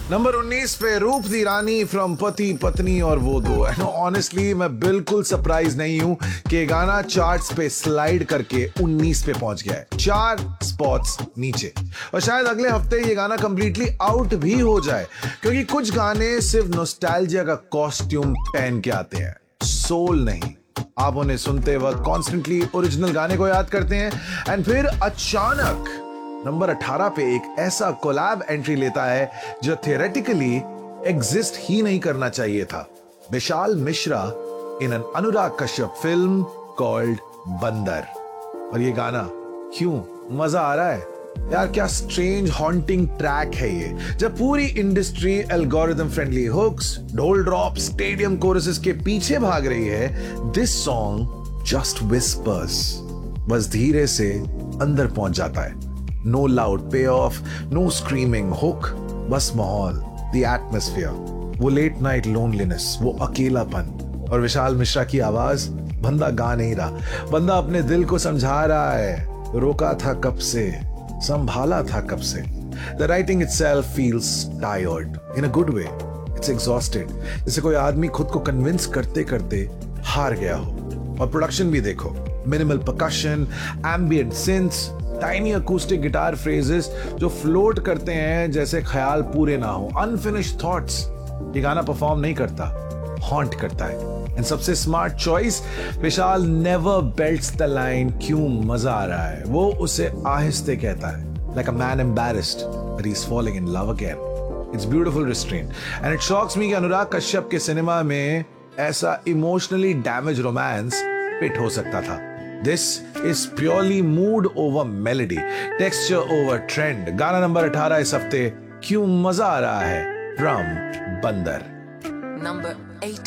Number 19 पे रूप दी रानी from पति पत्नी और वो दो। एंड ऑनेस्टली मैं बिल्कुल सरप्राइज नहीं हूं कि ये गाना चार्ट्स पे स्लाइड करके 19 पे पहुंच गया है, 4 स्पॉट्स नीचे। और शायद अगले हफ्ते ये गाना कंप्लीटली आउट भी हो जाए, क्योंकि कुछ गाने सिर्फ नॉस्टैल्जिया का कॉस्ट्यूम पहन के आते हैं, सोल नहीं। आप उन्हें सुनते वक्त कॉन्स्टेंटली ओरिजिनल गाने को याद करते हैं, एंड फिर अचानक नंबर 18 पे एक ऐसा कोलैब एंट्री लेता है जो थियोरेटिकली एग्जिस्ट ही नहीं करना चाहिए था। Vishal Mishra in an Anurag Kashyap film called बंदर। और ये गाना क्यों मजा आ रहा है यार, क्या स्ट्रेंज हॉन्टिंग ट्रैक है ये, जब पूरी इंडस्ट्री एल्गोरिथम फ्रेंडली हुक्स, ढोल ड्रॉप, स्टेडियम कोरसेस के पीछे भाग रही है। दिस सॉन्ग जस्ट विस्पर्स, बस धीरे से अंदर पहुंच जाता है। नो लाउड पे ऑफ, नो स्क्रीमिंग हुक, बस माहौल, द एटमॉस्फेयर, वो लेट नाइट लोनलीनेस, वो अकेलापन। और विशाल मिश्रा की आवाज, बंदा गा नहीं रहा, बंदा अपने दिल को समझा रहा है। रोका था कब से, संभाला था कब से। The writing itself feels tired in a good way. It's exhausted. जैसे कोई आदमी खुद को कन्विंस करते करते हार गया हो। और प्रोडक्शन भी देखो, minimal percussion, ambient सिंथ्स, tiny acoustic guitar phrases जो फ्लोट करते हैं जैसे ख्याल पूरे ना हो, अनफिनिश्ड थॉट्स। ये गाना परफॉर्म नहीं करता, हॉन्ट करता है। एंड सबसे smart choice, Vishal never belts the line क्यों मजा आ रहा है, वो उसे आहिस्ते कहता है, like a man embarrassed that he's falling in love again. It's beautiful restraint and it shocks me कि अनुराग कश्यप के सिनेमा में ऐसा इमोशनली डैमेज रोमांस फिट हो सकता था। This is purely mood over melody, texture over trend. गाना number 18 इस हफ्ते क्यों मजा आ रहा है फ्रॉम बंदर। Number 8